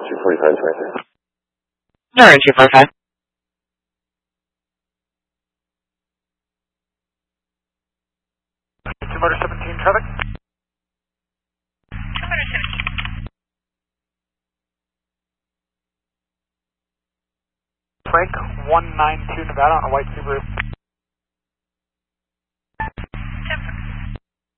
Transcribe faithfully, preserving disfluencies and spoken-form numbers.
two forty-five is right there. Northern two forty-five. two motor seventeen traffic. two motor seventeen. Frank, one nine two Nevada on a white Subaru.